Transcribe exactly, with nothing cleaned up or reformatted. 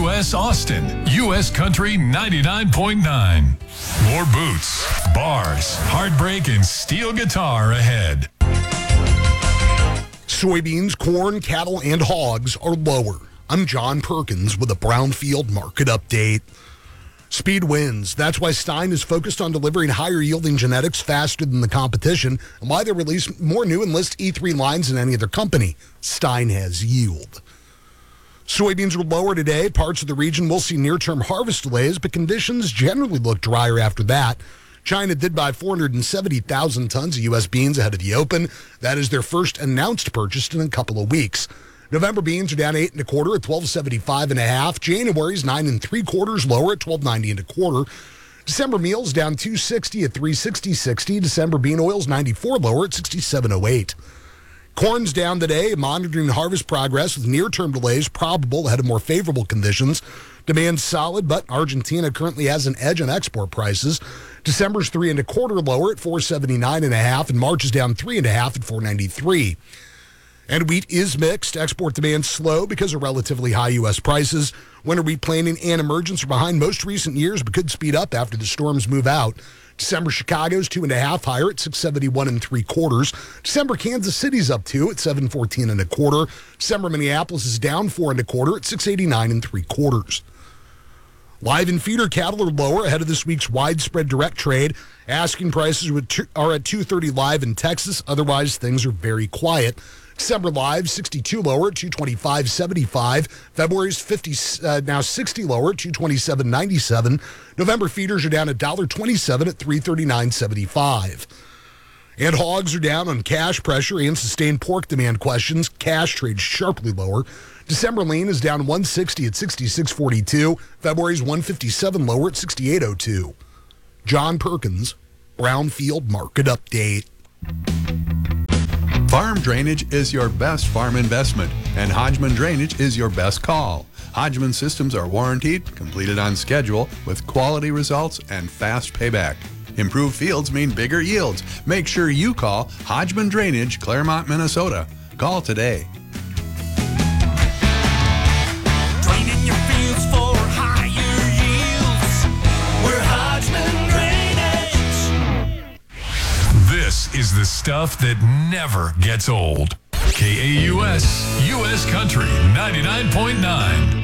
U S Austin, U S Country ninety-nine point nine. More boots, bars, heartbreak, and steel guitar ahead. Soybeans, corn, cattle, and hogs are lower. I'm John Perkins with a Brownfield Market Update. Speed wins. That's why Stein is focused on delivering higher-yielding genetics faster than the competition, and why they release more new Enlist E three lines than any other company. Stein has yield. Soybeans are lower today. Parts of the region will see near-term harvest delays, but conditions generally look drier after that. China did buy four hundred seventy thousand tons of U S beans ahead of the open. That is their first announced purchase in a couple of weeks. November beans are down eight and a quarter at twelve seventy-five and a half. January's nine and three quarters lower at twelve ninety and a quarter. December meals down two sixty at three sixty sixty. December bean oils ninety-four lower at sixty-seven oh eight. Corn's down today, monitoring harvest progress with near-term delays probable ahead of more favorable conditions. Demand solid, but Argentina currently has an edge on export prices. December's three and a quarter lower at four seventy-nine and a half, and March is down three and a half at four ninety-three. And wheat is mixed. Export demand slow because of relatively high U S prices. Winter wheat planting and emergence are behind most recent years, but could speed up after the storms move out. December Chicago's two and a half higher at six seventy-one and three quarters. December Kansas City's up two at seven fourteen and a quarter. December Minneapolis is down four and a quarter at six eighty-nine and three quarters. Live and feeder cattle are lower ahead of this week's widespread direct trade. Asking prices are at two thirty live in Texas. Otherwise, things are very quiet. December live, sixty-two lower at two twenty-five seventy-five. February's fifty, uh, now sixty lower at two twenty-seven ninety-seven. November feeders are down at one twenty-seven at three thirty-nine seventy-five. And hogs are down on cash pressure and sustained pork demand questions. Cash trades sharply lower. December lean is down one sixty at sixty-six forty-two. February's one fifty-seven lower at sixty-eight oh two. John Perkins, Brownfield Market Update. Farm drainage is your best farm investment, and Hodgman Drainage is your best call. Hodgman systems are warranted, completed on schedule, with quality results and fast payback. Improved fields mean bigger yields. Make sure you call Hodgman Drainage, Claremont, Minnesota. Call today. Draining your fields for higher yields. We're Hodgman Drainage. This is the stuff that never gets old. K A U S, U S Country ninety-nine point nine.